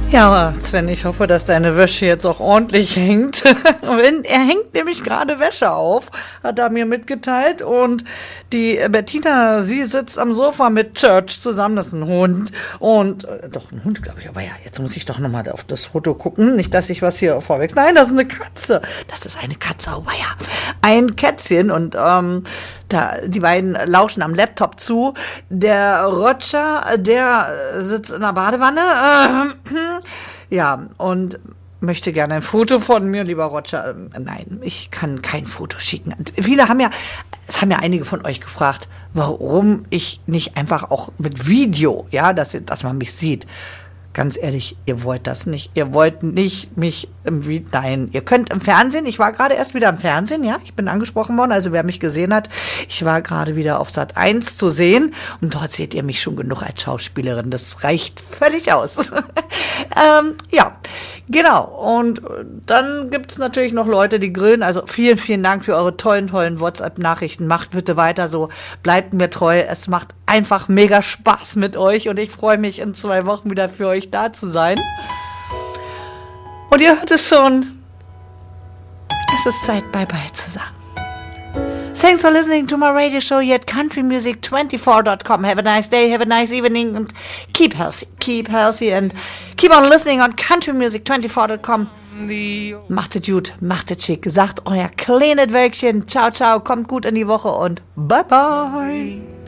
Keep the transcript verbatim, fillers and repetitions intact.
Ja, Sven, ich hoffe, dass deine Wäsche jetzt auch ordentlich hängt. Er hängt nämlich gerade Wäsche auf, hat er mir mitgeteilt. Und die Bettina, sie sitzt am Sofa mit Church zusammen, das ist ein Hund. Und, äh, doch, ein Hund, glaube ich. Aber ja, jetzt muss ich doch nochmal auf das Foto gucken. Nicht, dass ich was hier vorwechsel. Nein, das ist eine Katze. Das ist eine Katze, oh ja. Ein Kätzchen und, ähm, da, die beiden lauschen am Laptop zu. Der Roger, der sitzt in der Badewanne. Äh, ja, und möchte gerne ein Foto von mir, lieber Roger. Nein, ich kann kein Foto schicken. Viele haben ja, es haben ja einige von euch gefragt, warum ich nicht einfach auch mit Video, ja, dass, dass man mich sieht. Ganz ehrlich, ihr wollt das nicht. Ihr wollt nicht mich im Video. Nein, ihr könnt im Fernsehen. Ich war gerade erst wieder im Fernsehen, ja. Ich bin angesprochen worden. Also wer mich gesehen hat, ich war gerade wieder auf Sat eins zu sehen. Und dort seht ihr mich schon genug als Schauspielerin. Das reicht völlig aus. ähm, ja, genau. Und dann gibt's natürlich noch Leute, die grillen. Also vielen, vielen Dank für eure tollen, tollen WhatsApp-Nachrichten. Macht bitte weiter so. Bleibt mir treu. Es macht einfach mega Spaß mit euch. Und ich freue mich in zwei Wochen wieder für euch da zu sein. Und ihr hört es schon. Es ist Zeit, Bye-Bye zu sagen. Thanks for listening to my radio show here at country music twenty-four dot com. Have a nice day, have a nice evening and keep healthy. Keep healthy and keep on listening on country music twenty-four dot com. Macht es gut, macht es schick. Sagt euer kleines Wölkchen. Ciao, ciao, kommt gut in die Woche und Bye-Bye.